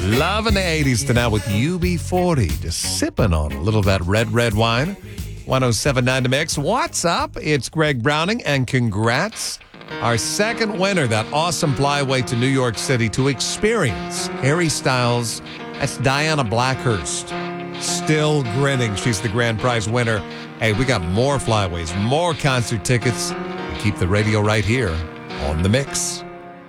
Loving the 80s to now with UB40. Just sipping on a little of that red wine. 107.9 The Mix. What's up? It's Greg Browning, and congrats. Our second winner, that awesome flyaway to New York City to experience Harry Styles. That's Diana Blackhurst. Still grinning. She's the grand prize winner. Hey, we got more flyaways, more concert tickets. We keep the radio right here on The Mix.